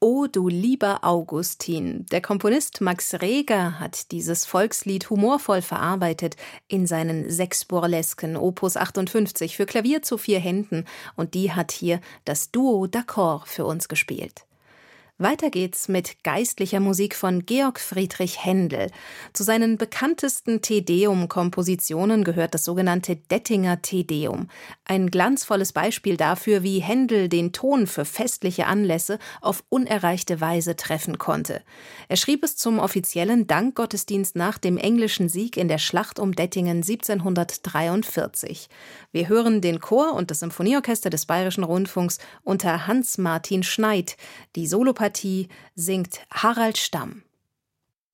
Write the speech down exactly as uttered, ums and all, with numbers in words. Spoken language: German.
O du lieber Augustin. Der Komponist Max Reger hat dieses Volkslied humorvoll verarbeitet in seinen sechs Burlesken Opus achtundfünfzig für Klavier zu vier Händen, und die hat hier das Duo d'Accord für uns gespielt. Weiter geht's mit geistlicher Musik von Georg Friedrich Händel. Zu seinen bekanntesten Te-Deum-Kompositionen gehört das sogenannte Dettinger Te-Deum. Ein glanzvolles Beispiel dafür, wie Händel den Ton für festliche Anlässe auf unerreichte Weise treffen konnte. Er schrieb es zum offiziellen Dankgottesdienst nach dem englischen Sieg in der Schlacht um Dettingen siebzehnhundertdreiundvierzig. Wir hören den Chor und das Symphonieorchester des Bayerischen Rundfunks unter Hans-Martin Schneid. Die Solopartie singt Harald Stamm.